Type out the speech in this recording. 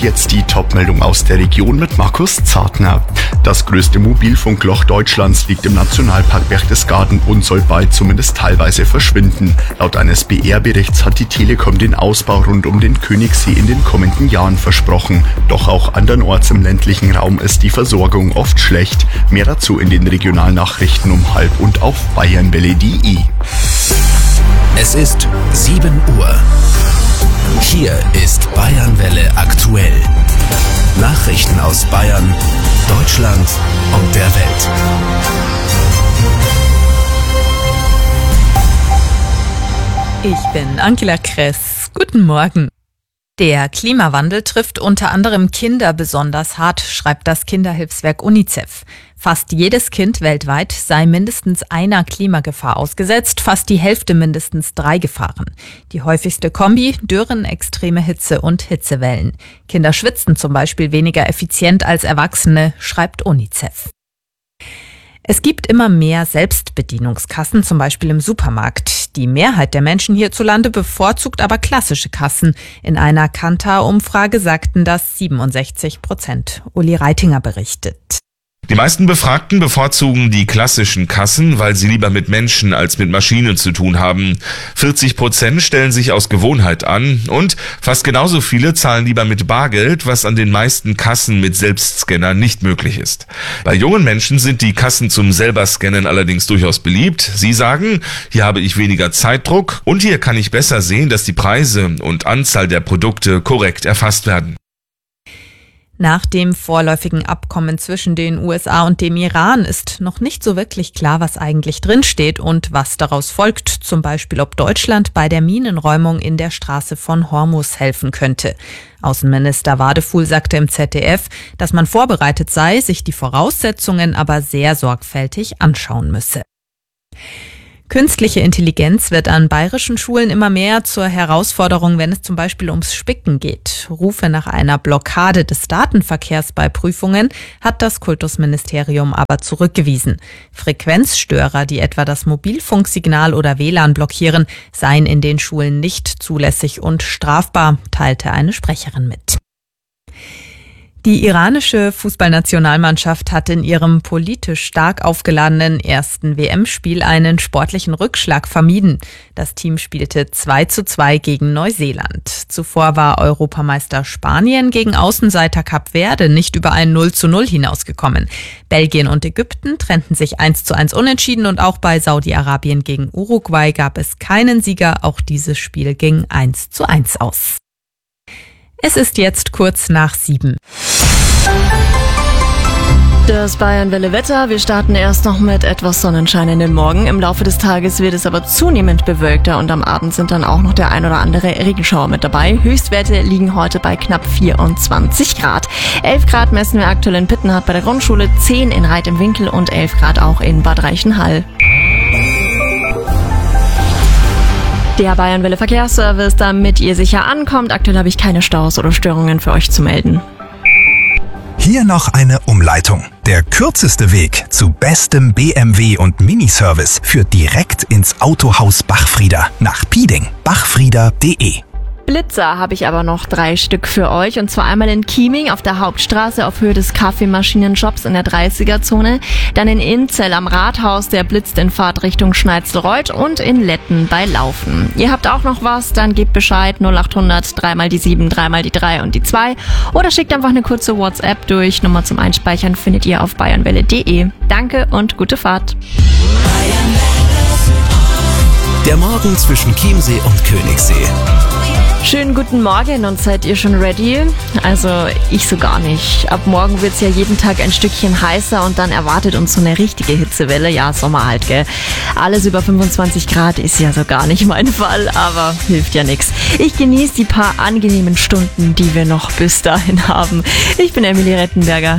jetzt die Top-Meldung aus der Region mit Markus Zartner. Das größte Mobilfunkloch Deutschlands liegt im Nationalpark Berchtesgaden und soll bald zumindest teilweise verschwinden. Laut eines BR-Berichts hat die Telekom den Ausbau rund um den Königssee in den kommenden Jahren versprochen. Doch auch andernorts im ländlichen Raum ist die Versorgung oft schlecht. Mehr dazu in den Regionalnachrichten um 12:30 und auf bayernwelle.de. Es ist 7 Uhr. Hier ist Bayernwelle aktuell. Nachrichten aus Bayern, Deutschland und der Welt. Ich bin Angela Kress. Guten Morgen. Der Klimawandel trifft unter anderem Kinder besonders hart, schreibt das Kinderhilfswerk UNICEF. Fast jedes Kind weltweit sei mindestens einer Klimagefahr ausgesetzt, fast die Hälfte mindestens 3 Gefahren. Die häufigste Kombi: Dürren, extreme Hitze und Hitzewellen. Kinder schwitzen zum Beispiel weniger effizient als Erwachsene, schreibt UNICEF. Es gibt immer mehr Selbstbedienungskassen, zum Beispiel im Supermarkt. Die Mehrheit der Menschen hierzulande bevorzugt aber klassische Kassen. In einer Kantar-Umfrage sagten das 67%. Uli Reitinger berichtet. Die meisten Befragten bevorzugen die klassischen Kassen, weil sie lieber mit Menschen als mit Maschinen zu tun haben. 40% stellen sich aus Gewohnheit an und fast genauso viele zahlen lieber mit Bargeld, was an den meisten Kassen mit Selbstscanner nicht möglich ist. Bei jungen Menschen sind die Kassen zum Selber-Scannen allerdings durchaus beliebt. Sie sagen, hier habe ich weniger Zeitdruck und hier kann ich besser sehen, dass die Preise und Anzahl der Produkte korrekt erfasst werden. Nach dem vorläufigen Abkommen zwischen den USA und dem Iran ist noch nicht so wirklich klar, was eigentlich drinsteht und was daraus folgt. Zum Beispiel, ob Deutschland bei der Minenräumung in der Straße von Hormuz helfen könnte. Außenminister Wadefuhl sagte im ZDF, dass man vorbereitet sei, sich die Voraussetzungen aber sehr sorgfältig anschauen müsse. Künstliche Intelligenz wird an bayerischen Schulen immer mehr zur Herausforderung, wenn es zum Beispiel ums Spicken geht. Rufe nach einer Blockade des Datenverkehrs bei Prüfungen hat das Kultusministerium aber zurückgewiesen. Frequenzstörer, die etwa das Mobilfunksignal oder WLAN blockieren, seien in den Schulen nicht zulässig und strafbar, teilte eine Sprecherin mit. Die iranische Fußballnationalmannschaft hat in ihrem politisch stark aufgeladenen ersten WM-Spiel einen sportlichen Rückschlag vermieden. Das Team spielte 2:2 gegen Neuseeland. Zuvor war Europameister Spanien gegen Außenseiter Kap Verde nicht über ein 0:0 hinausgekommen. Belgien und Ägypten trennten sich 1:1 unentschieden und auch bei Saudi-Arabien gegen Uruguay gab es keinen Sieger. Auch dieses Spiel ging 1:1 aus. Es ist jetzt kurz nach 7. Das Bayernwelle Wetter. Wir starten erst noch mit etwas Sonnenschein in den Morgen. Im Laufe des Tages wird es aber zunehmend bewölkter und am Abend sind dann auch noch der ein oder andere Regenschauer mit dabei. Höchstwerte liegen heute bei knapp 24 Grad. 11 Grad messen wir aktuell in Pittenhardt bei der Grundschule, 10 in Reit im Winkel und 11 Grad auch in Bad Reichenhall. Der Bayernwelle Verkehrsservice, damit ihr sicher ankommt. Aktuell habe ich keine Staus oder Störungen für euch zu melden. Hier noch eine Umleitung. Der kürzeste Weg zu bestem BMW und Miniservice führt direkt ins Autohaus Bachfrieder nach Pieding. Bachfrieder.de. Blitzer habe ich aber noch 3 Stück für euch, und zwar einmal in Chieming auf der Hauptstraße auf Höhe des Kaffeemaschinenshops in der 30er-Zone, dann in Inzell am Rathaus, der blitzt in Fahrtrichtung Schneitzelreuth, und in Letten bei Laufen. Ihr habt auch noch was, dann gebt Bescheid 0800 3 die 7, 3 die 3 und die 2 oder schickt einfach eine kurze WhatsApp durch. Nummer zum Einspeichern findet ihr auf bayernwelle.de. Danke und gute Fahrt. Der Morgen zwischen Chiemsee und Königssee. Schönen guten Morgen, und seid ihr schon ready? Also ich so gar nicht. Ab morgen wird's ja jeden Tag ein Stückchen heißer und dann erwartet uns so eine richtige Hitzewelle. Ja, Sommer halt, gell. Alles über 25 Grad ist ja so gar nicht mein Fall, aber hilft ja nix. Ich genieße die paar angenehmen Stunden, die wir noch bis dahin haben. Ich bin Emilie Rettenberger.